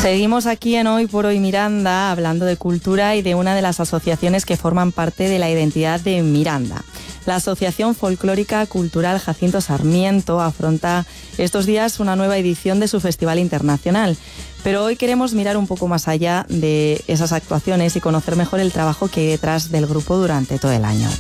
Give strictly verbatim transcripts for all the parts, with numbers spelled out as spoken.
Seguimos aquí en Hoy por Hoy Miranda hablando de cultura y de una de las asociaciones que forman parte de la identidad de Miranda. La Asociación Folclórica Cultural Jacinto Sarmiento afronta estos días una nueva edición de su Festival Internacional. Pero hoy queremos mirar un poco más allá de esas actuaciones y conocer mejor el trabajo que hay detrás del grupo durante todo el año.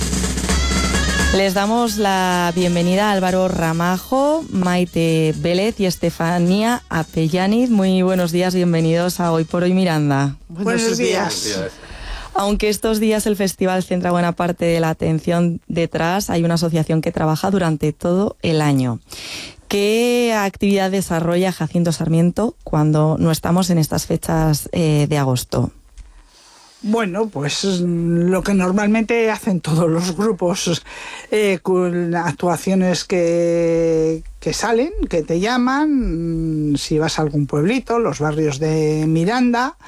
Les damos la bienvenida a Álvaro Ramajo, Maite Vélez y Estefanía Apellaniz. Muy buenos días, bienvenidos a Hoy por Hoy Miranda. Buenos, buenos días. días. Aunque estos días el festival centra buena parte de la atención detrás, hay una asociación que trabaja durante todo el año. ¿Qué actividad desarrolla Jacinto Sarmiento cuando no estamos en estas fechas eh, de agosto? Bueno, pues lo que normalmente hacen todos los grupos, eh, con actuaciones que, que salen, que te llaman, si vas a algún pueblito, los barrios de Miranda.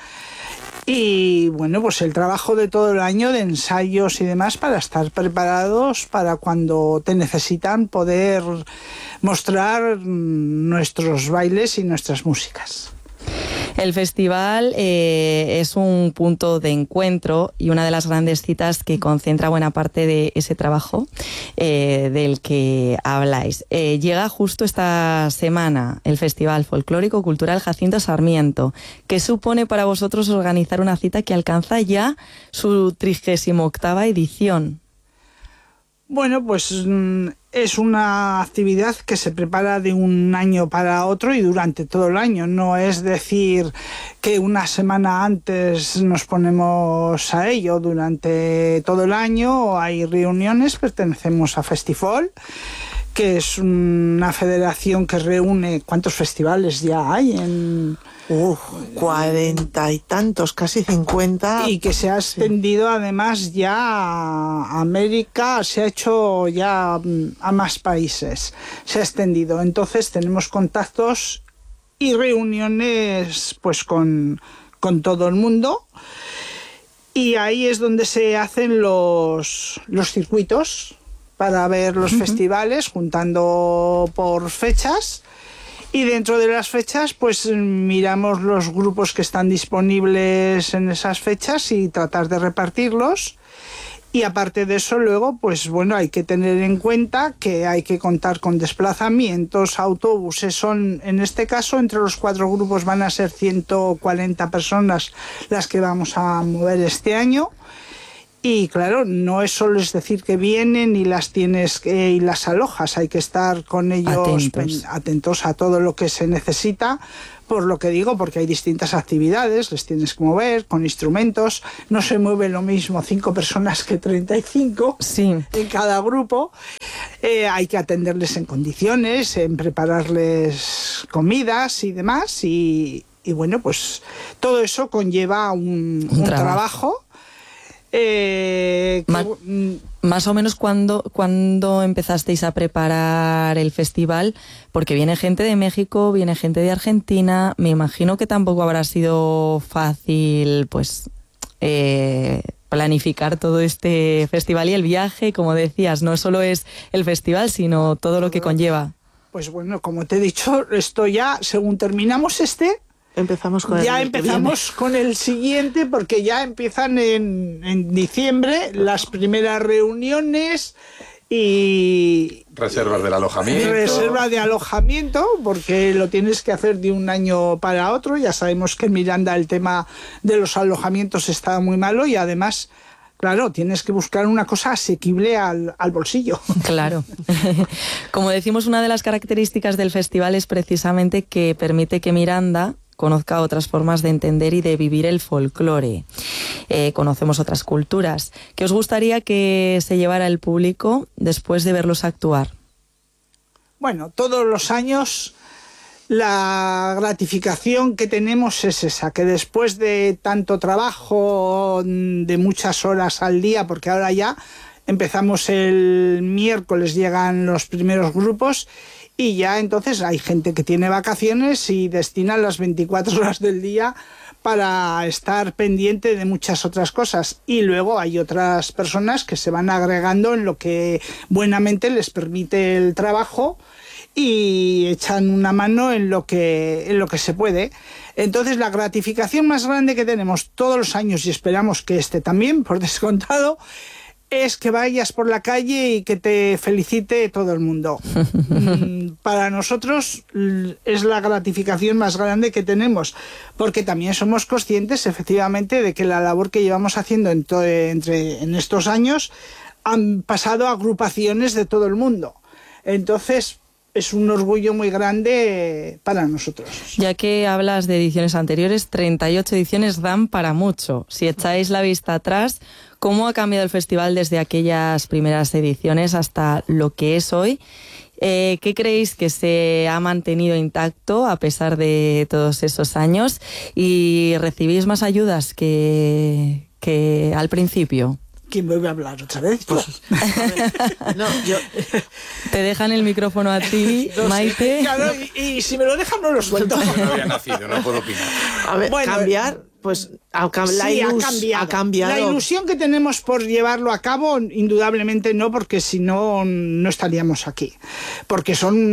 Y bueno, pues el trabajo de todo el año de ensayos y demás para estar preparados para cuando te necesitan poder mostrar nuestros bailes y nuestras músicas. El festival eh, es un punto de encuentro y una de las grandes citas que concentra buena parte de ese trabajo eh, del que habláis. Eh, llega justo esta semana el Festival Folclórico Cultural Jacinto Sarmiento. ¿Qué supone para vosotros organizar una cita que alcanza ya su trigésima octava edición? Bueno, pues es una actividad que se prepara de un año para otro y durante todo el año. No es decir que una semana antes nos ponemos a ello. Durante todo el año hay reuniones, pertenecemos a Festifol, que es una federación que reúne... ¿Cuántos festivales ya hay en...? Uf, cuarenta y tantos, casi cincuenta. Y que se ha extendido sí. además ya a América, se ha hecho ya a más países, se ha extendido. Entonces tenemos contactos y reuniones pues con, con todo el mundo. Y ahí es donde se hacen los, los circuitos para ver los uh-huh. festivales, juntando por fechas. Y dentro de las fechas, pues miramos los grupos que están disponibles en esas fechas y tratar de repartirlos. Y aparte de eso, luego, pues bueno, hay que tener en cuenta que hay que contar con desplazamientos, autobuses. Son, en este caso, entre los cuatro grupos van a ser ciento cuarenta personas las que vamos a mover este año. Y claro, no es solo es decir que vienen y las tienes que, y las alojas, hay que estar con ellos atentos. atentos a todo lo que se necesita, por lo que digo, porque hay distintas actividades, les tienes que mover con instrumentos, no se mueve lo mismo cinco personas que treinta y cinco sí. en cada grupo, eh, hay que atenderles en condiciones, en prepararles comidas y demás, y, y bueno, pues todo eso conlleva un, un, un trabajo. trabajo Eh, más, que, más o menos cuando, cuando empezasteis a preparar el festival, porque viene gente de México, viene gente de Argentina, me imagino que tampoco habrá sido fácil pues eh, planificar todo este festival y el viaje, como decías, no solo es el festival, sino todo lo que conlleva. Pues bueno, como te he dicho, esto ya, según terminamos este, Empezamos con ya el empezamos con el siguiente, porque ya empiezan en, en diciembre las primeras reuniones y... Reservas del alojamiento. Reserva de alojamiento, porque lo tienes que hacer de un año para otro. Ya sabemos que en Miranda el tema de los alojamientos está muy malo y además... Claro, tienes que buscar una cosa asequible al, al bolsillo. Claro. Como decimos, una de las características del festival es precisamente que permite que Miranda conozca otras formas de entender y de vivir el folclore. Eh, conocemos otras culturas. ¿Qué os gustaría que se llevara el público después de verlos actuar? Bueno, todos los años... La gratificación que tenemos es esa, que después de tanto trabajo, de muchas horas al día, porque ahora ya empezamos el miércoles, llegan los primeros grupos y ya entonces hay gente que tiene vacaciones y destina las veinticuatro horas del día para estar pendiente de muchas otras cosas. Y luego hay otras personas que se van agregando en lo que buenamente les permite el trabajo. y echan una mano en lo que, en lo que se puede. Entonces, la gratificación más grande que tenemos todos los años, y esperamos que este también, por descontado, es que vayas por la calle y que te felicite todo el mundo. Para nosotros es la gratificación más grande que tenemos, porque también somos conscientes, efectivamente, de que la labor que llevamos haciendo en, to- entre, en estos años han pasado agrupaciones de todo el mundo. Entonces, es un orgullo muy grande para nosotros. Ya que hablas de ediciones anteriores, treinta y ocho ediciones dan para mucho. Si echáis la vista atrás, ¿cómo ha cambiado el festival desde aquellas primeras ediciones hasta lo que es hoy? Eh, ¿Qué creéis que se ha mantenido intacto a pesar de todos esos años? ¿Y recibís más ayudas que, que al principio? ¿Quién vuelve a hablar otra vez? Pues, no, yo... Te dejan el micrófono a ti, no Maite. Claro, y, y si me lo dejan no lo suelto. Yo no había nacido, no puedo opinar. A ver, Bueno, cambiar, pues ha, cam- la Sí, ilus- ha cambiado. ha cambiado. La ilusión que tenemos por llevarlo a cabo, indudablemente no, porque si no, no estaríamos aquí. Porque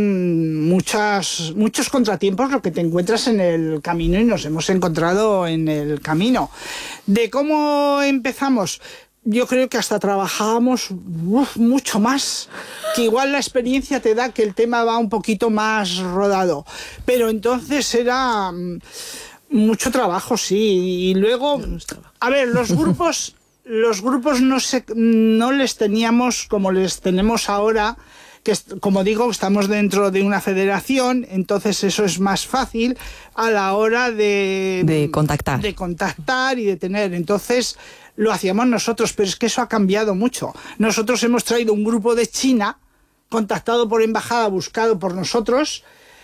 son muchas, muchos contratiempos lo que te encuentras en el camino, y nos hemos encontrado en el camino. ¿De cómo empezamos? Yo creo que hasta trabajábamos uf, mucho más, que igual la experiencia te da que el tema va un poquito más rodado. Pero entonces era mm, mucho trabajo, sí. Y luego, a ver, los grupos, los grupos no se, no les teníamos como les tenemos ahora, que como digo, estamos dentro de una federación, entonces eso es más fácil a la hora de, De contactar. de contactar y de tener. Entonces lo hacíamos nosotros, pero es que eso ha cambiado mucho. Nosotros hemos traído un grupo de China, contactado por embajada, buscado por nosotros,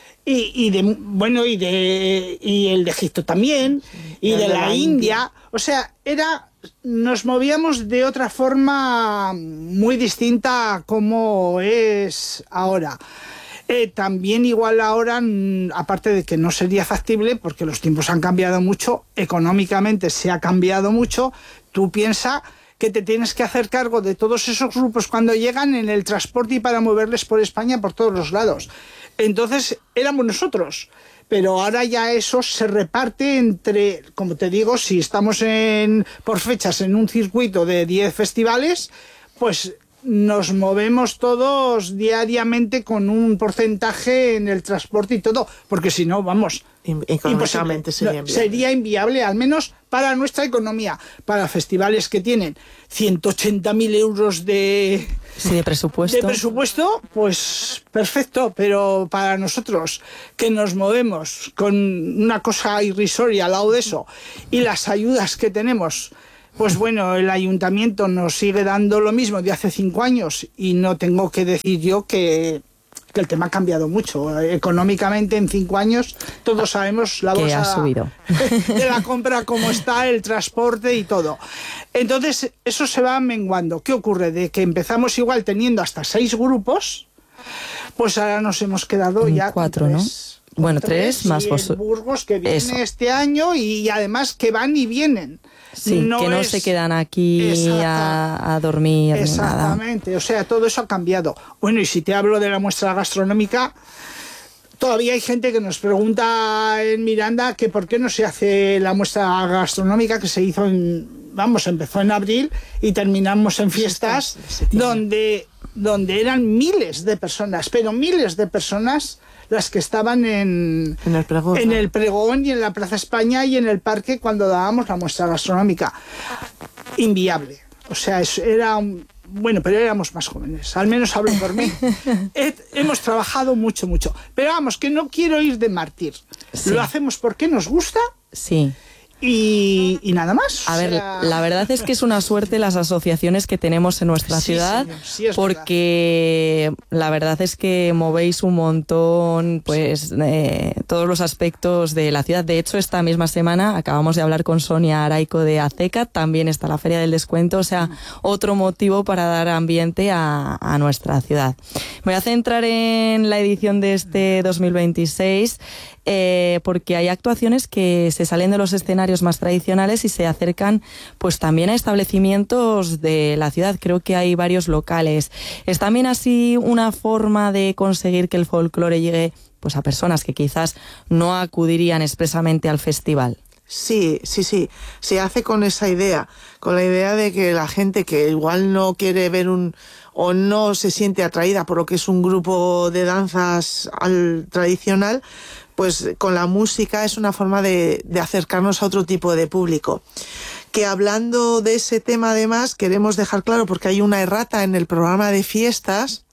y, y de bueno y de y el de Egipto también, y de la India. O sea, era nos movíamos de otra forma muy distinta a como es ahora. Eh, también igual ahora, aparte de que no sería factible, porque los tiempos han cambiado mucho, económicamente se ha cambiado mucho, tú piensas que te tienes que hacer cargo de todos esos grupos cuando llegan en el transporte y para moverles por España por todos los lados. Entonces éramos nosotros, pero ahora ya eso se reparte entre, como te digo, si estamos en, por fechas en un circuito de diez festivales, pues nos movemos todos diariamente con un porcentaje en el transporte y todo, porque si no, vamos, Económicamente sería no, inviable. sería inviable, al menos para nuestra economía, para festivales que tienen ciento ochenta mil euros de, Sí, de presupuesto. de presupuesto, pues perfecto, pero para nosotros que nos movemos con una cosa irrisoria al lado de eso y las ayudas que tenemos, pues bueno, el ayuntamiento nos sigue dando lo mismo de hace cinco años y no tengo que decir yo que, que el tema ha cambiado mucho. Económicamente en cinco años todos sabemos la Que bolsa ha subido. de la compra, cómo está, el transporte y todo. Entonces eso se va menguando. ¿Qué ocurre? De que empezamos igual teniendo hasta seis grupos, pues ahora nos hemos quedado En ya cuatro, con ¿no? tres. Bueno, Con tres más y vos- el Burgos que viene Eso. este año y además que van y vienen. Sí, que no es- se quedan aquí Exacta- a, a dormir ni nada. Exactamente, o sea, todo eso ha cambiado. Bueno, y si te hablo de la muestra gastronómica, todavía hay gente que nos pregunta en Miranda que por qué no se hace la muestra gastronómica que se hizo en, vamos, empezó en abril y terminamos en fiestas, donde, donde eran miles de personas, pero miles de personas las que estaban en, En el pregón. en ¿no? el pregón y en la Plaza España y en el parque cuando dábamos la muestra gastronómica. Inviable. O sea, es- era un, bueno, pero éramos más jóvenes. Al menos hablo por mí. He- hemos trabajado mucho, mucho. Pero vamos, que no quiero ir de mártir. Sí. Lo hacemos porque nos gusta Sí. y, y nada más. A O ver, sea, la verdad es que es una suerte las asociaciones que tenemos en nuestra Sí, ciudad, señor, sí, es porque la verdad es que movéis un montón, pues, eh, todos los aspectos de la ciudad. De hecho, esta misma semana acabamos de hablar con Sonia Araico de ACECA, también está la Feria del Descuento, o sea, otro motivo para dar ambiente a, a nuestra ciudad. Me voy a centrar en la edición de este dos mil veintiséis, eh, porque hay actuaciones que se salen de los escenarios barrios más tradicionales y se acercan pues también a establecimientos de la ciudad. Creo que hay varios locales. ¿Es también así una forma de conseguir que el folclore llegue pues a personas que quizás no acudirían expresamente al festival? Sí, sí, sí, se hace con esa idea, con la idea de que la gente que igual no quiere ver un o no se siente atraída por lo que es un grupo de danzas al tradicional, pues con la música es una forma de, de acercarnos a otro tipo de público. Que hablando de ese tema además queremos dejar claro, porque hay una errata en el programa de fiestas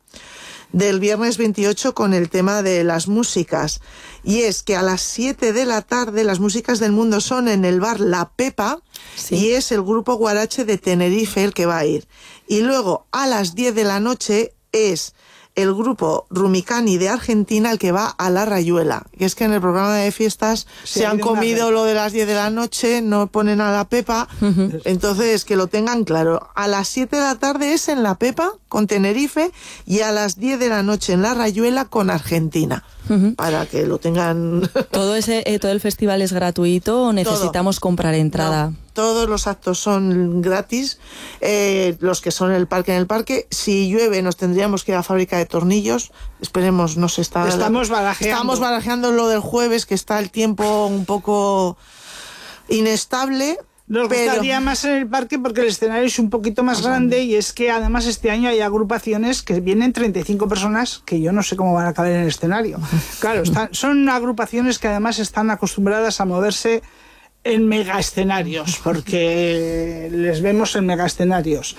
del viernes veintiocho con el tema de las músicas, y es que a las siete de la tarde las músicas del mundo son en el bar La Pepa, sí. Y es el grupo Guarache de Tenerife el que va a ir, y luego a las diez de la noche es el grupo Rumicani de Argentina el que va a La Rayuela. Y es que en el programa de fiestas sí, se han comido lo de las diez de la noche, no ponen a La Pepa, uh-huh. Entonces que lo tengan claro. A las siete de la tarde es en La Pepa con Tenerife y a las diez de la noche en La Rayuela con Argentina. Uh-huh. Para que lo tengan. ¿Todo ese eh, todo el festival es gratuito o necesitamos todo. comprar entrada? No, todos los actos son gratis, eh, los que son en el parque, en el parque. Si llueve nos tendríamos que ir a la fábrica de tornillos. Esperemos, no se está. Estamos barajeando. Estamos barajeando lo del jueves, que está el tiempo un poco inestable. Nos pero... gustaría más en el parque porque el escenario es un poquito más grande, y es que además este año hay agrupaciones que vienen treinta y cinco personas que yo no sé cómo van a caber en el escenario. Claro, están, son agrupaciones que además están acostumbradas a moverse en mega escenarios, porque les vemos en mega escenarios.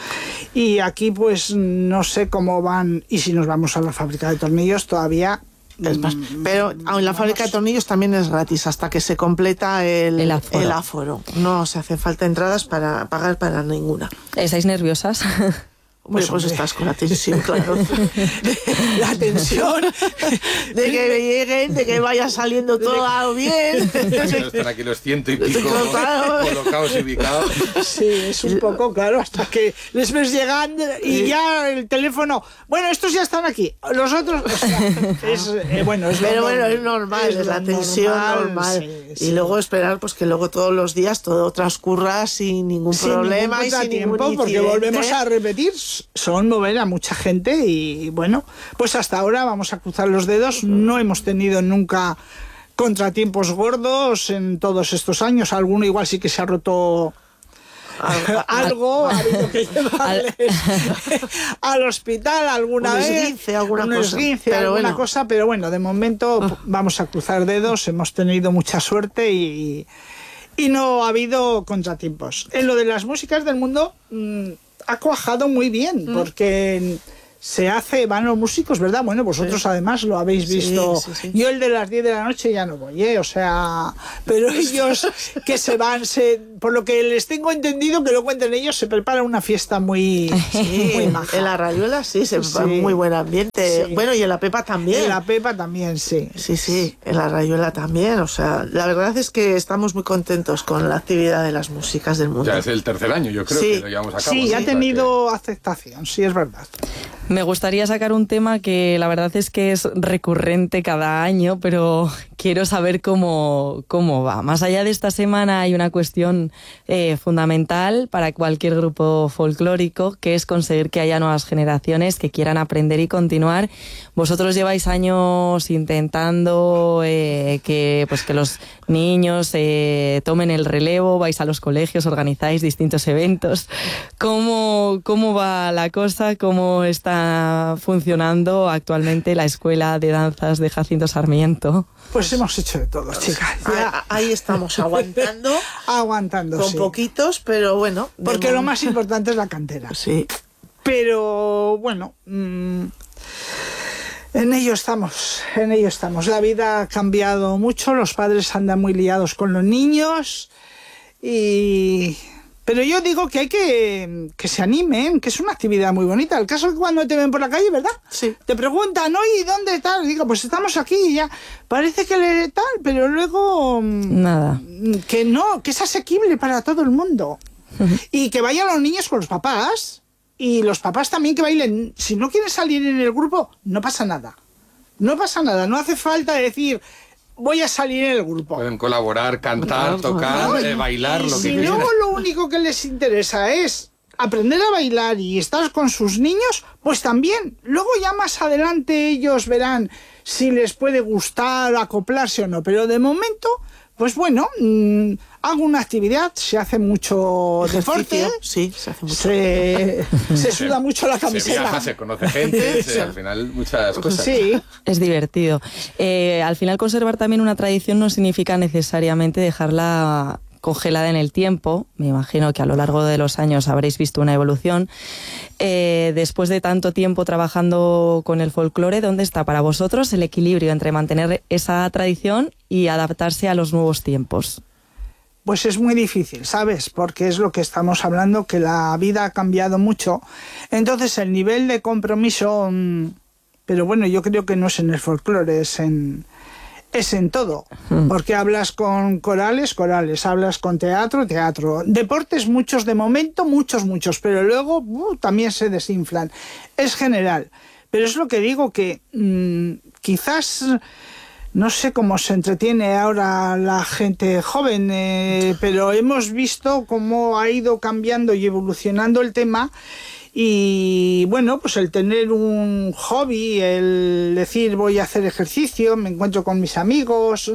Y aquí pues no sé cómo van, y si nos vamos a la fábrica de tornillos todavía... Es más, pero en la fábrica de tornillos también es gratis hasta que se completa el, el, aforo. el aforo. No se hace falta entradas para pagar para ninguna. ¿Estáis nerviosas? Pues, pues estás con la tensión, claro. La tensión de que lleguen, de que vaya saliendo todo bien. Están aquí los ciento y pico claro. colocados y ubicados. Sí, es un poco claro, hasta que les ves llegando y ya el teléfono. Bueno, estos ya están aquí. Los otros. O sea, es, eh, bueno, es Pero lo bueno, normal, es normal, es, es la tensión normal. normal. Sí, sí. Y luego esperar pues que luego todos los días todo transcurra sin ningún sin problema ningún y sin ningún tiempo, porque volvemos a repetir. Son mover a mucha gente y bueno, pues hasta ahora vamos a cruzar los dedos. No hemos tenido nunca contratiempos gordos en todos estos años. Alguno igual sí que se ha roto algo, ha habido que llevarles al hospital alguna un vez, esguince, alguna un cosa, esguince, pero alguna bueno. cosa, pero bueno, de momento vamos a cruzar dedos. Hemos tenido mucha suerte y, y no ha habido contratiempos. En lo de las músicas del mundo mmm, ha cuajado muy bien, porque se hace, van los músicos, ¿verdad? Bueno, vosotros sí. además lo habéis visto. Sí, sí, sí. Yo el de las diez de la noche ya no voy, ¿eh? O sea, pero ellos que se van, se, por lo que les tengo entendido que lo cuenten ellos, se prepara una fiesta muy, sí, muy maja. En la Rayuela sí, se prepara sí. muy buen ambiente. Sí. Bueno, y en la Pepa también. En la Pepa también, sí. Sí, sí, en la Rayuela también. O sea, la verdad es que estamos muy contentos con la actividad de las músicas del mundo. Ya es el tercer año, yo creo sí. que lo llevamos a cabo. Sí, ¿sí? ha tenido que... aceptación, sí, es verdad. Me gustaría sacar un tema que la verdad es que es recurrente cada año, pero quiero saber cómo, cómo va. Más allá de esta semana hay una cuestión eh, fundamental para cualquier grupo folclórico, que es conseguir que haya nuevas generaciones que quieran aprender y continuar. Vosotros lleváis años intentando eh, que, pues, que los niños eh, tomen el relevo, vais a los colegios, organizáis distintos eventos. ¿Cómo, cómo va la cosa? ¿Cómo está funcionando actualmente la Escuela de Danzas de Jacinto Sarmiento? Pues hemos hecho de todo, chicas. Ya, ahí estamos aguantando. aguantando, Con sí. poquitos, pero bueno. Porque de... lo más importante es la cantera. Sí. Pero bueno, mmm, en ello estamos, en ello estamos. La vida ha cambiado mucho, los padres andan muy liados con los niños y... Pero yo digo que hay que que se animen, que es una actividad muy bonita. El caso es que cuando te ven por la calle, ¿verdad? Sí. Te preguntan, oye, ¿dónde estás? Digo, pues estamos aquí y ya. Parece que le tal, pero luego... Nada. Que no, que es asequible para todo el mundo. Uh-huh. Y que vayan los niños con los papás. Y los papás también que bailen. Si no quieren salir en el grupo, no pasa nada. No pasa nada. No hace falta decir... voy a salir en el grupo. Pueden colaborar, cantar, tocar, eh, bailar, y lo que si quieran. luego lo único que les interesa es aprender a bailar y estar con sus niños, pues también. Luego ya más adelante ellos verán si les puede gustar, acoplarse o no. Pero de momento, pues bueno, mmm, hago una actividad, se hace mucho deporte. Sí, se hace mucho. Se, se suda se, mucho la camiseta. Se viaja, se conoce gente, se, al final muchas cosas. Sí. Es divertido. Eh, al final conservar también una tradición no significa necesariamente dejarla congelada en el tiempo. Me imagino que a lo largo de los años habréis visto una evolución. Eh, después de tanto tiempo trabajando con el folclore, ¿dónde está para vosotros el equilibrio entre mantener esa tradición y adaptarse a los nuevos tiempos? Pues es muy difícil, ¿sabes? Porque es lo que estamos hablando, que la vida ha cambiado mucho. Entonces el nivel de compromiso, mmm, pero bueno, yo creo que no es en el folclore, es en... es en todo, porque hablas con corales, corales, hablas con teatro, teatro, deportes muchos de momento, muchos, muchos, pero luego uh, también se desinflan. Es general, pero es lo que digo que mmm, quizás, no sé cómo se entretiene ahora la gente joven, eh, pero hemos visto cómo ha ido cambiando y evolucionando el tema. Y bueno, pues el tener un hobby, el decir voy a hacer ejercicio, me encuentro con mis amigos,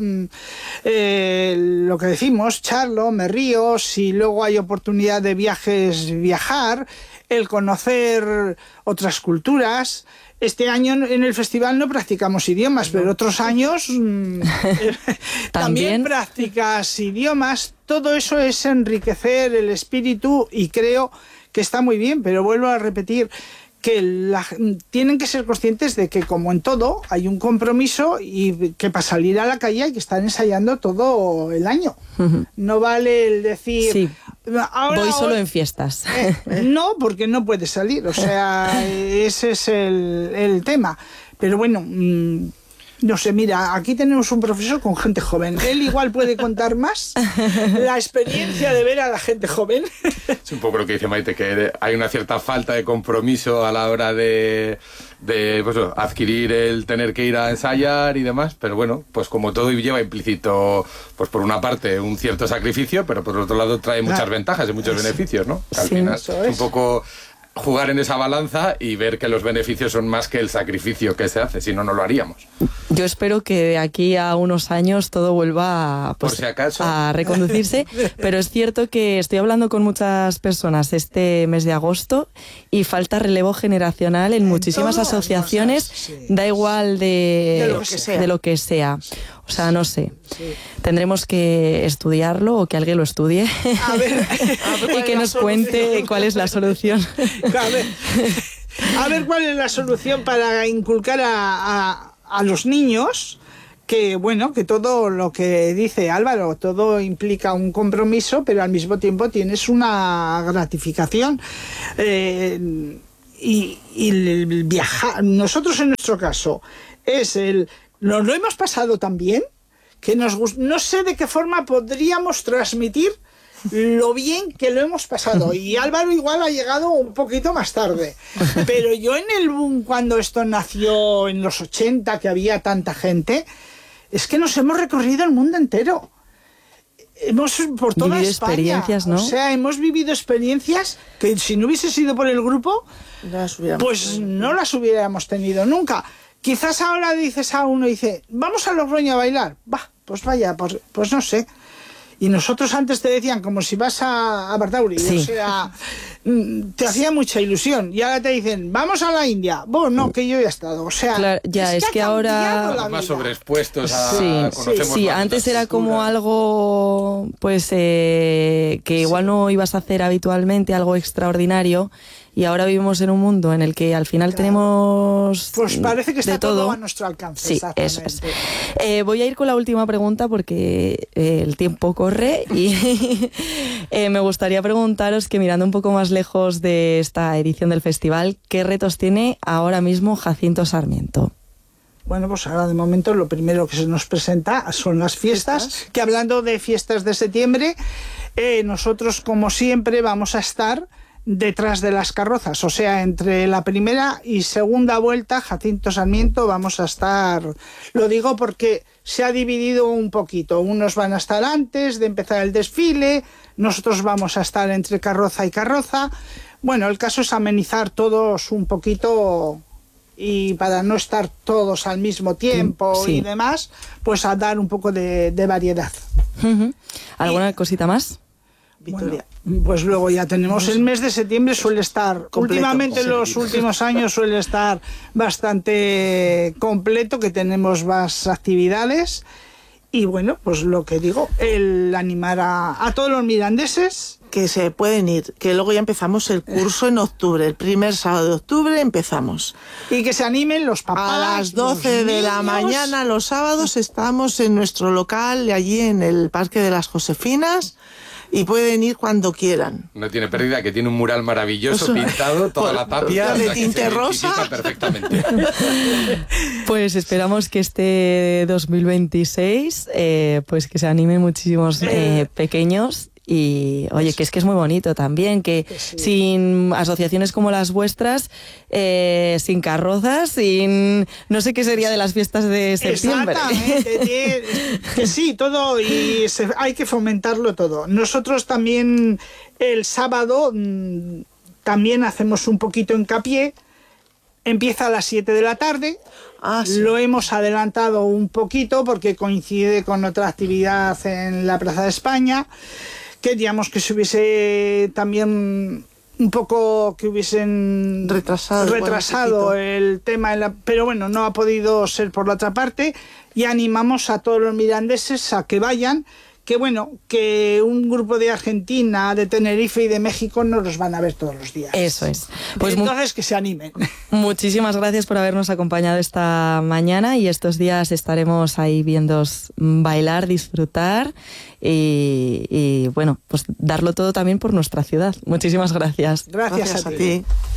eh, lo que decimos, charlo, me río, si luego hay oportunidad de viajes, viajar, el conocer otras culturas. Este año en el festival no practicamos idiomas, pero otros años mmm, ¿También? también practicas idiomas. Todo eso es enriquecer el espíritu y creo que está muy bien, pero vuelvo a repetir que la, tienen que ser conscientes de que, como en todo, hay un compromiso y que para salir a la calle hay que estar ensayando todo el año. Uh-huh. No vale el decir... Sí. Ahora, voy solo ahora, en fiestas. Eh, no, porque no puedes salir. O sea, ese es el, el tema. Pero bueno... Mmm, no sé, mira, aquí tenemos un profesor con gente joven. Él igual puede contar más la experiencia de ver a la gente joven. Es un poco lo que dice Maite, que hay una cierta falta de compromiso a la hora de, de pues, adquirir el tener que ir a ensayar y demás, pero bueno, pues como todo lleva implícito, pues por una parte un cierto sacrificio, pero por otro lado trae muchas claro. ventajas y muchos sí. beneficios, ¿no? Al sí, final es un poco... jugar en esa balanza y ver que los beneficios son más que el sacrificio que se hace, si no, no lo haríamos. Yo espero que de aquí a unos años todo vuelva a, pues, Por si acaso. a reconducirse, pero es cierto que estoy hablando con muchas personas este mes de agosto y falta relevo generacional en, en muchísimas asociaciones, cosas, sí. da igual de, de, lo que sea. de lo que sea. O sea, no sé. Sí. Tendremos que estudiarlo o que alguien lo estudie a ver, a ver, y que nos cuente cuál es la solución. A ver, a ver cuál es la solución para inculcar a, a, a los niños que, bueno, que todo lo que dice Álvaro, todo implica un compromiso, pero al mismo tiempo tienes una gratificación. Eh, y, y el viajar, nosotros en nuestro caso, es el... Nos lo hemos pasado tan bien que nos no sé de qué forma podríamos transmitir lo bien que lo hemos pasado. Y Álvaro igual ha llegado un poquito más tarde. Pero yo en el boom, cuando esto nació en los ochenta, que había tanta gente, es que nos hemos recorrido el mundo entero. Hemos por toda vivido España, experiencias, ¿no? O sea, hemos vivido experiencias que si no hubiese sido por el grupo, pues no las hubiéramos tenido nunca. Quizás ahora dices a uno, dice, vamos a Logroño a bailar. Va, pues vaya, pues, pues no sé. Y nosotros antes te decían, como si vas a, a Bartauri, sí. o sea, te hacía mucha ilusión. Y ahora te dicen, vamos a la India. Bueno, no, que yo ya he estado. O sea, claro, ya, es, es que, que ahora... más sobreexpuestos a... Sí, sí, sí. Antes era como algo, pues, eh, que igual sí. no ibas a hacer habitualmente, algo extraordinario. Y ahora vivimos en un mundo en el que al final claro. tenemos pues parece que está de todo. todo a nuestro alcance. Sí, eso es. Eh, voy a ir con la última pregunta porque eh, el tiempo corre y eh, me gustaría preguntaros que mirando un poco más lejos de esta edición del festival, ¿qué retos tiene ahora mismo Jacinto Sarmiento? Bueno, pues ahora de momento lo primero que se nos presenta son las fiestas, ¿Fiestas? que hablando de fiestas de septiembre, eh, nosotros como siempre vamos a estar detrás de las carrozas, o sea, entre la primera y segunda vuelta, Jacinto Sarmiento, vamos a estar, lo digo porque se ha dividido un poquito, unos van a estar antes de empezar el desfile, nosotros vamos a estar entre carroza y carroza. Bueno, el caso es amenizar todos un poquito y para no estar todos al mismo tiempo sí. y demás, pues a dar un poco de, de variedad. Uh-huh. ¿Alguna y, cosita más? Victoria. Bueno, pues luego ya tenemos el mes de septiembre, suele estar, completo, últimamente en los últimos años suele estar bastante completo, que tenemos más actividades. Y bueno, pues lo que digo, el animar a, a todos los mirandeses. Que se pueden ir, que luego ya empezamos el curso en octubre, el primer sábado de octubre empezamos. Y que se animen los papás. A las doce de la mañana los sábados estamos en nuestro local, allí en el Parque de las Josefinas. Y pueden ir cuando quieran. No tiene pérdida, que tiene un mural maravilloso pintado, toda la tapia de tinte rosa. Perfectamente. Pues esperamos que este dos mil veintiséis, eh, pues que se animen muchísimos eh, pequeños. Y oye, que es que es muy bonito también, que sí. sin asociaciones como las vuestras, eh, sin carrozas, sin no sé qué sería de las fiestas de septiembre. Exactamente, que sí, todo, y se, hay que fomentarlo todo. Nosotros también el sábado mmm, también hacemos un poquito hincapié, empieza a las siete de la tarde. Ah, sí. Lo hemos adelantado un poquito porque coincide con otra actividad en la Plaza de España. Queríamos que se hubiese también un poco, que hubiesen retrasado, retrasado bueno, el tema, en la, pero bueno, no ha podido ser por la otra parte, y animamos a todos los mirandeses a que vayan, que bueno, que un grupo de Argentina, de Tenerife y de México no los van a ver todos los días. Eso es. Pues entonces que se animen. Muchísimas gracias por habernos acompañado esta mañana, y estos días estaremos ahí viéndos bailar, disfrutar y, y bueno, pues darlo todo también por nuestra ciudad. Muchísimas gracias. Gracias, gracias a ti. A ti.